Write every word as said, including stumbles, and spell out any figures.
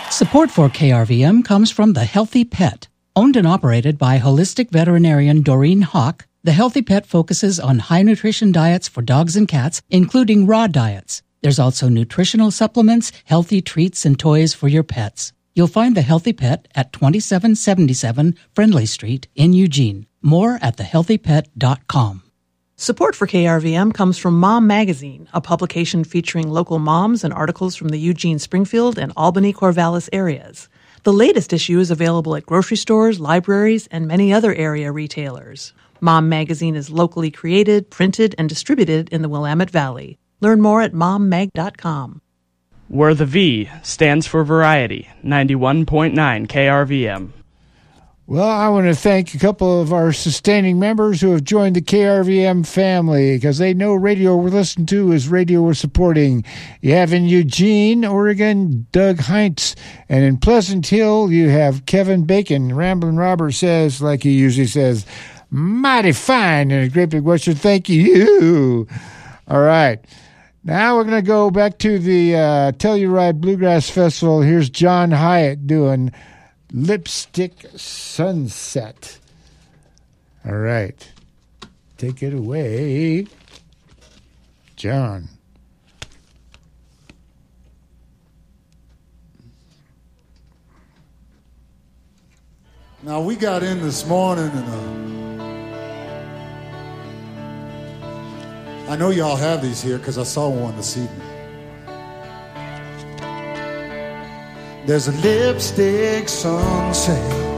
Support for K R V M comes from The Healthy Pet. Owned and operated by holistic veterinarian Doreen Hawk, The Healthy Pet focuses on high-nutrition diets for dogs and cats, including raw diets. There's also nutritional supplements, healthy treats, and toys for your pets. You'll find The Healthy Pet at twenty-seven seventy-seven Friendly Street in Eugene. More at the healthy pet dot com. Support for K R V M comes from Mom Magazine, a publication featuring local moms and articles from the Eugene, Springfield, and Albany-Corvallis areas. The latest issue is available at grocery stores, libraries, and many other area retailers. Mom Magazine is locally created, printed, and distributed in the Willamette Valley. Learn more at mom mag dot com. Where the V stands for variety, ninety-one point nine K R V M. Well, I want to thank a couple of our sustaining members who have joined the K R V M family because they know radio we're listening to is radio we're supporting. You have in Eugene, Oregon, Doug Heinz. And in Pleasant Hill, you have Kevin Bacon. Ramblin' Robert says, like he usually says, mighty fine in a great big Western. Thank you. All right. Now we're going to go back to the uh, Telluride Bluegrass Festival. Here's John Hyatt doing Lipstick Sunset. All right. Take it away, John. Now, we got in this morning, and uh, I know y'all have these here because I saw one this evening. There's a lipstick sunset